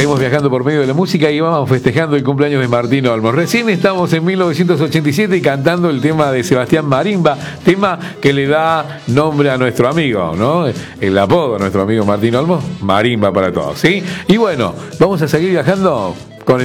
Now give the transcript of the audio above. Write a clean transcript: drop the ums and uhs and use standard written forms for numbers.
seguimos viajando por medio de la música y vamos festejando el cumpleaños de Martín Olmos. Recién estamos en 1987 y cantando el tema de Sebastián Marimba, tema que le da nombre a nuestro amigo, ¿no? El apodo a nuestro amigo Martín Olmos, Marimba para todos, ¿sí? Y bueno, vamos a seguir viajando